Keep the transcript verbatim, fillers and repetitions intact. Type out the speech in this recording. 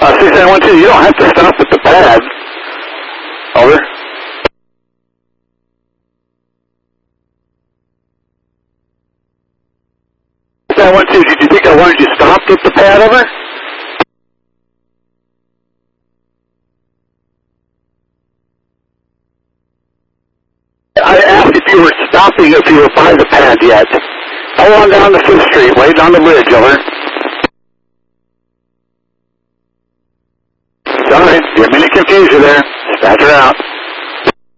Uh, six nine one two, you don't have to stop at the pad. Over. six nine one two, did you think I wanted you stopped at the pad, over? I asked if you were stopping, if you were by the pad yet. Hold on down to Fifth Street, waiting on the bridge, over. Sorry, didn't mean to confuse you there. Dispatcher out.